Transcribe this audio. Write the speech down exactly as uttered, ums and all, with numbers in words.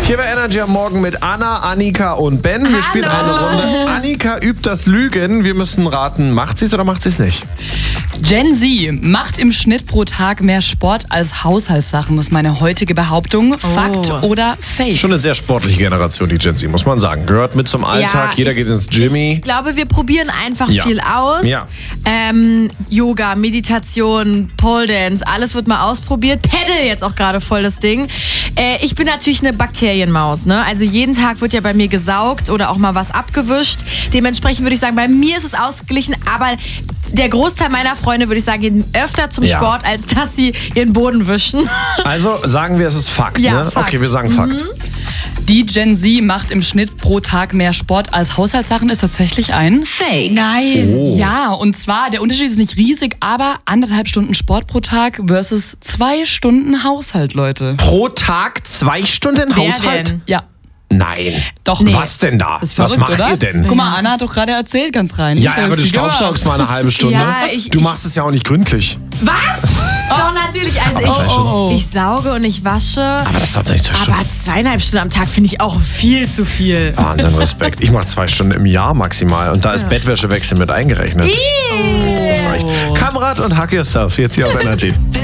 Hier bei Energy am Morgen mit Anna, Annika und Ben. Wir Hallo. spielen eine Runde. Annika übt das Lügen. Wir müssen raten, macht sie es oder macht sie es nicht? Gen Z macht im Schnitt pro Tag mehr Sport als Haushaltssachen. Das ist meine heutige Behauptung. Fakt oder Fake? Schon eine sehr sportliche Generation, die Gen Z, muss man sagen. Gehört mit zum Alltag. Jeder ich, geht ins Jimmy. Ich glaube, wir probieren einfach Ja. viel aus. Ja. Ähm, Yoga, Meditation, Pole Dance, alles wird mal ausprobiert. Paddle jetzt auch gerade voll das Ding. Äh, ich bin natürlich eine Bakterienmaus. Ne? Also jeden Tag wird ja bei mir gesaugt oder auch mal was abgewischt. Dementsprechend würde ich sagen, bei mir ist es ausgeglichen, aber der Großteil meiner Freunde, würde ich sagen, gehen öfter zum Ja. Sport, als dass sie ihren Boden wischen. Also sagen wir, es ist Fakt. Ja, ne? Fakt. Okay, wir sagen Fakt. Die Gen Z macht im Schnitt pro Tag mehr Sport als Haushaltssachen. Ist tatsächlich ein Fake. Nein. Oh. Ja, und zwar, der Unterschied ist nicht riesig, aber anderthalb Stunden Sport pro Tag versus zwei Stunden Haushalt, Leute. Pro Tag zwei Stunden Wer Haushalt? denn? Ja, Nein. doch. Was denn da? Ist Was verrückt, macht oder? ihr denn? Guck mal, Anna hat doch gerade erzählt, ganz rein. Ja, Ich hab aber du viel gemacht. staubsaugst mal eine halbe Stunde. Ja, ich- du ich- machst es ja auch nicht gründlich. Was? Doch, natürlich. Also ich, Oh, oh. ich sauge und ich wasche. Aber das dauert nicht zwei Aber Stunden. zweieinhalb Stunden am Tag finde ich auch viel zu viel. Wahnsinn, Respekt. Ich mache zwei Stunden im Jahr maximal. Und da ist Bettwäschewechsel mit eingerechnet. Das reicht. Kamerad und Hack Yourself. Jetzt hier auf Energy.